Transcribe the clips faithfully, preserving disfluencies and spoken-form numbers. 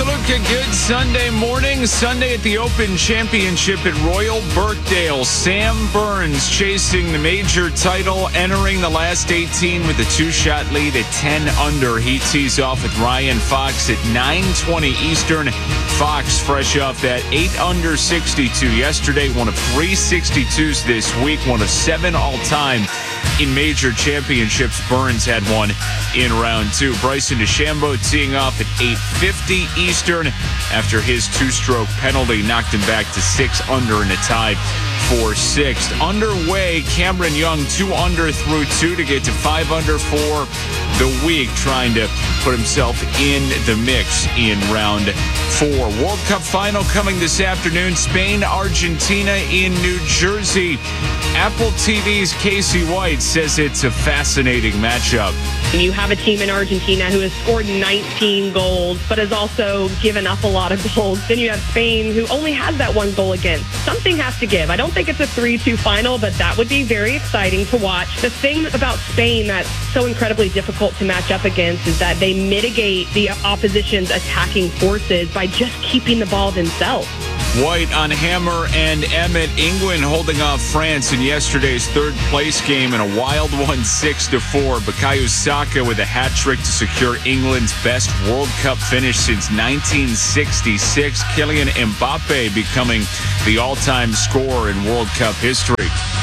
Saluka, good Sunday morning. Sunday at the Open Championship at Royal Birkdale. Sam Burns chasing the major title, entering the last eighteen with a two-shot lead at ten under. He tees off with Ryan Fox at nine twenty Eastern. Fox fresh off that eight under sixty-two yesterday, one of three sixty-twos this week, one of seven all-time in major championships. Burns had one in round two. Bryson DeChambeau teeing off at eight fifty Eastern after his two-stroke penalty knocked him back to six under in a tie for sixth. Underway, Cameron Young two under through two to get to five under for the week, trying to put himself in the mix in round four. World Cup final coming this afternoon. Spain, Argentina in New Jersey. Apple T V's Casey White says it's a fascinating matchup. You have a team in Argentina who has scored nineteen goals, but has also given up a lot of goals. Then you have Spain, who only has that one goal against. Something has to give. I don't think it's a three two final, but that would be very exciting to watch. The thing about Spain that's so incredibly difficult to match up against is that they mitigate the opposition's attacking forces by just keeping the ball themselves. White on Hammer and Emmett. England holding off France in yesterday's third place game in a wild one, six to four. Bukayo Saka with a hat trick to secure England's best World Cup finish since nineteen sixty-six. Kylian Mbappe becoming the all-time scorer in World Cup history.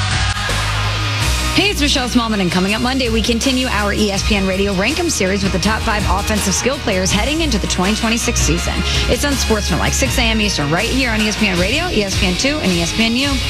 Hey, it's Michelle Smallman, and coming up Monday, we continue our E S P N Radio Rankem series with the top five offensive skill players heading into the twenty twenty-six season. It's Unsportsmanlike, six a.m. Eastern, right here on E S P N Radio, E S P N two, and E S P N U.